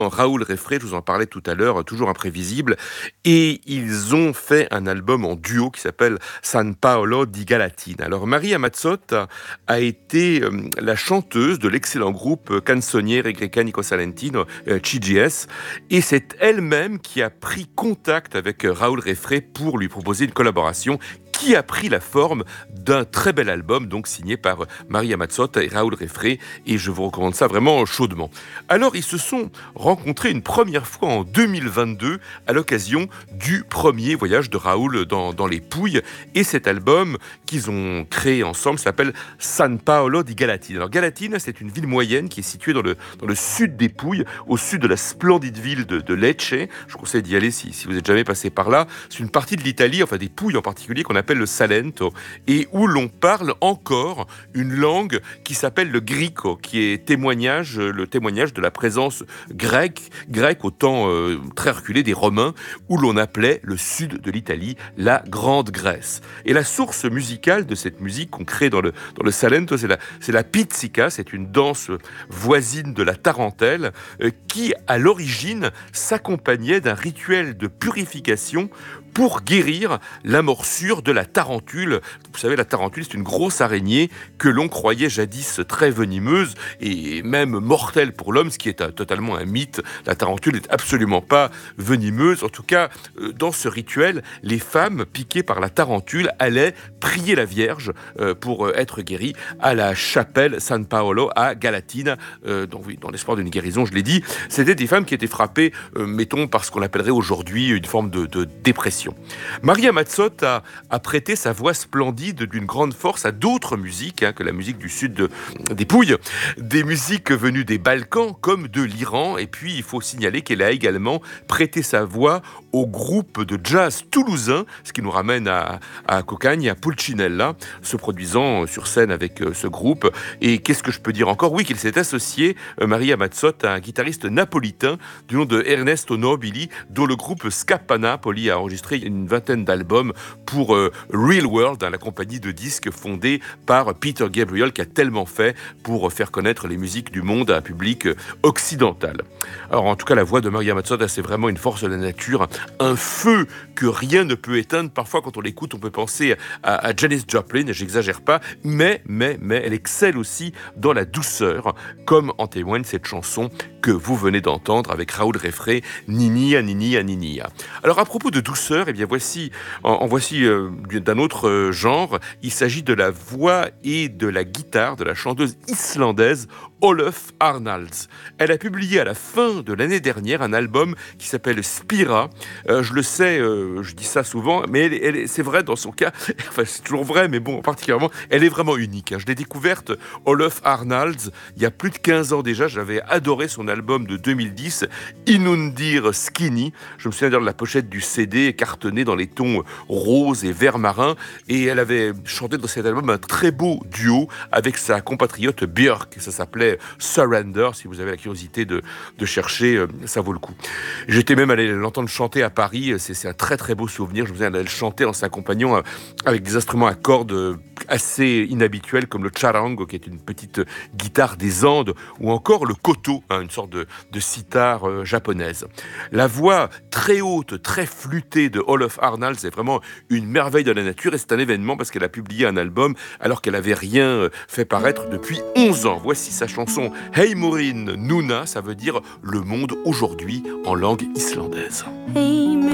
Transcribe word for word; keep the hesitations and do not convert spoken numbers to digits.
Raoul Réfré, je vous en parlais tout à l'heure, toujours imprévisible, et ils ont fait un album en duo qui s'appelle San Paolo di Galatina. Alors Maria Mazzotta a été euh, la chanteuse de l'excellent groupe Canzoniere Greca-Nico Salentino, euh, C G S, et c'est elle-même qui a pris contact avec euh, Raoul Réfré pour lui proposer une collaboration qui a pris la forme d'un très bel album, donc signé par Maria Mazzotta et Raoul Réfré, et je vous recommande ça vraiment chaudement. Alors, ils se sont rencontrés une première fois en deux mille vingt-deux, à l'occasion du premier voyage de Raoul dans, dans les Pouilles, et cet album qu'ils ont créé ensemble s'appelle San Paolo di Galatina. Alors, Galatina, c'est une ville moyenne qui est située dans le, dans le sud des Pouilles, au sud de la splendide ville de, de Lecce. Je vous conseille d'y aller si, si vous n'êtes jamais passé par là. C'est une partie de l'Italie, enfin des Pouilles en particulier, qu'on appelle le Salento, et où l'on parle encore une langue qui s'appelle le grico, qui est témoignage, le témoignage de la présence grecque, grecque au temps euh, très reculé des Romains, où l'on appelait le sud de l'Italie la Grande Grèce. Et la source musicale de cette musique qu'on crée dans le, dans le Salento, c'est la, c'est la pizzica, c'est une danse voisine de la tarentelle, euh, qui à l'origine s'accompagnait d'un rituel de purification pour guérir la morsure de la tarentule. Vous savez, la tarentule, c'est une grosse araignée que l'on croyait jadis très venimeuse et même mortelle pour l'homme, ce qui est un, totalement un mythe. La tarentule n'est absolument pas venimeuse. En tout cas, dans ce rituel, les femmes piquées par la tarentule allaient prier la Vierge euh, pour être guéries à la chapelle San Paolo à Galatina, euh, donc, oui, dans l'espoir d'une guérison, je l'ai dit. C'était des femmes qui étaient frappées, euh, mettons, par ce qu'on appellerait aujourd'hui une forme de, de dépression. Maria Mazzotta a, a prêté sa voix splendide d'une grande force à d'autres musiques hein, que la musique du sud de, des Pouilles, des musiques venues des Balkans comme de l'Iran. Et puis il faut signaler qu'elle a également prêté sa voix au groupe de jazz toulousain, ce qui nous ramène à, à Cocagne, à Pulcinella, se produisant sur scène avec ce groupe. Et qu'est-ce que je peux dire encore? Oui, qu'il s'est associé, Maria Mazzotta, à un guitariste napolitain du nom de Ernesto Nobili, dont le groupe Scappa Napoli a enregistré une vingtaine d'albums pour euh, Real World, hein, la compagnie de disques fondée par Peter Gabriel, qui a tellement fait pour faire connaître les musiques du monde à un public occidental. Alors en tout cas, la voix de Maria Mazzotta, c'est vraiment une force de la nature, un feu que rien ne peut éteindre. Parfois, quand on l'écoute, on peut penser à, à Janis Joplin, et j'exagère pas, mais, mais, mais elle excelle aussi dans la douceur, comme en témoigne cette chanson que vous venez d'entendre avec Raoul Réfré, Ninia, Ninia, Ninia. Alors à propos de douceur, eh bien voici, en, en voici euh, d'un autre euh, genre. Il s'agit de la voix et de la guitare de la chanteuse islandaise Ólöf Arnalds. Elle a publié à la fin de l'année dernière un album qui s'appelle Spira. Euh, je le sais, euh, je dis ça souvent, mais elle, elle, c'est vrai dans son cas, enfin c'est toujours vrai, mais bon, particulièrement, elle est vraiment unique. Hein. Je l'ai découverte, Ólöf Arnalds, il y a plus de quinze ans déjà. J'avais adoré son album de deux mille dix, Inundir Skinny. Je me souviens d'ailleurs de la pochette du C D cartonné dans les tons roses et vert marin, et elle avait chanté dans cet album un très beau duo avec sa compatriote Björk. Ça s'appelait Surrender. Si vous avez la curiosité de, de chercher, ça vaut le coup. J'étais même allé l'entendre chanter à Paris. C'est, c'est un très très beau souvenir. Je me souviens d'aller chanter en s'accompagnant avec des instruments à cordes assez inhabituels comme le charango, qui est une petite guitare des Andes, ou encore le koto, hein, une sorte de, de sitar euh, japonaise. La voix très haute, très flûtée de Ólöf Arnalds est vraiment une merveille de la nature, et c'est un événement parce qu'elle a publié un album alors qu'elle n'avait rien fait paraître depuis onze ans. Voici sa chanson Heimurinn Núna, ça veut dire le monde aujourd'hui en langue islandaise.